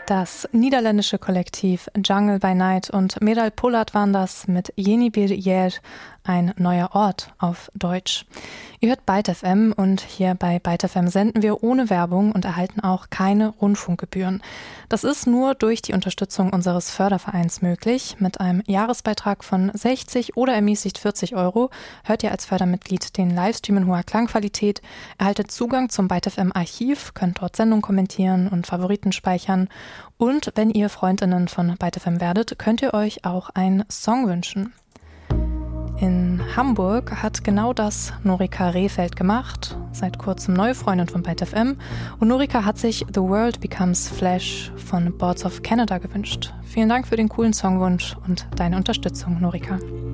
Das niederländische Kollektiv Jungle by Night und Meral Polat waren das mit Yeni Bir Yer, ein neuer Ort auf Deutsch. Ihr hört Byte FM und hier bei Byte FM senden wir ohne Werbung und erhalten auch keine Rundfunkgebühren. Das ist nur durch die Unterstützung unseres Fördervereins möglich. Mit einem Jahresbeitrag von 60 oder ermäßigt 40 € hört ihr als Fördermitglied den Livestream in hoher Klangqualität, erhaltet Zugang zum Byte FM Archiv, könnt dort Sendungen kommentieren und Favoriten speichern. Und wenn ihr Freundinnen von Byte FM werdet, könnt ihr euch auch einen Song wünschen. In Hamburg hat genau das Norika Rehfeld gemacht, seit kurzem neue Freundin von Byte FM. Und Norika hat sich The World Becomes Flesh von Boards of Canada gewünscht. Vielen Dank für den coolen Songwunsch und deine Unterstützung, Norika.